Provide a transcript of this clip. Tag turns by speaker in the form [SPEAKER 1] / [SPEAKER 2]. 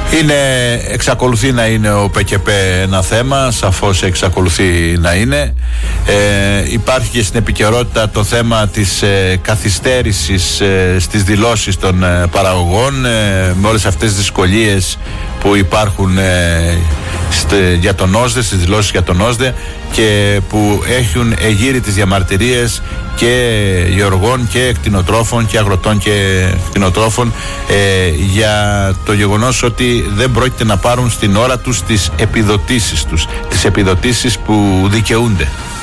[SPEAKER 1] Εξακολουθεί να είναι ο ΠΚΠ ένα θέμα, σαφώς εξακολουθεί να είναι. Υπάρχει και στην επικαιρότητα το θέμα της καθυστέρησης στις δηλώσεις των παραγωγών, με όλες αυτές τις δυσκολίες που υπάρχουν για τον ΩΣΔΕ, στις δηλώσεις για τον ΩΣΔΕ, και που έχουν εγείρει τις διαμαρτυρίες και γεωργών και κτηνοτρόφων και αγροτών και κτηνοτρόφων για το γεγονός ότι δεν πρόκειται να πάρουν στην ώρα τους τις επιδοτήσεις που δικαιούνται.